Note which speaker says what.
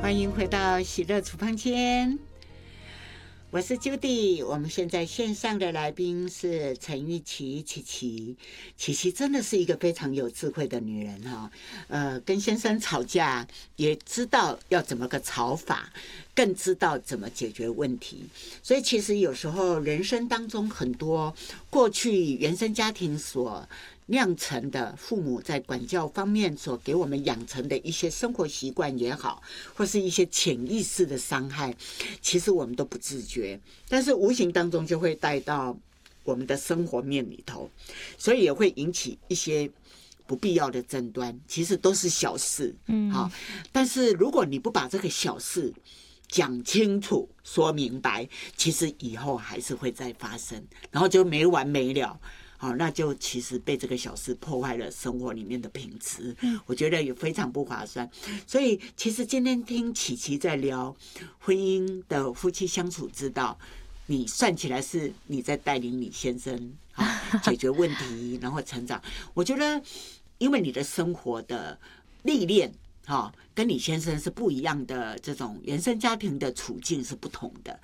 Speaker 1: 欢迎回到喜乐厨房间，我是 Judy。我们现在线上的来宾是陈玉琪，琪琪真的是一个非常有智慧的女人哈。跟先生吵架也知道要怎么个吵法，更知道怎么解决问题。所以其实有时候人生当中很多过去原生家庭所酿成的父母在管教方面所给我们养成的一些生活习惯也好，或是一些潜意识的伤害，其实我们都不自觉，但是无形当中就会带到我们的生活面里头，所以也会引起一些不必要的争端，其实都是小事，好，但是如果你不把这个小事讲清楚说明白，其实以后还是会再发生，然后就没完没了。好，那就其实被这个小事破坏了生活里面的品质，我觉得也非常不划算。所以其实今天听琪琪在聊婚姻的夫妻相处之道，你算起来是你在带领你先生解决问题，然后成长。我觉得因为你的生活的历练跟你先生是不一样的，这种原生家庭的处境是不同的，